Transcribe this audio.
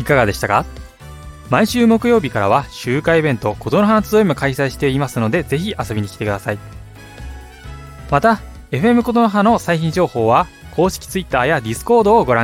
かがでしたか？毎週木曜日からは集会イベント琴の花集いも開催していますので、ぜひ遊びに来てください。また FM 琴の葉の最新情報は公式 Twitter や Discord をご覧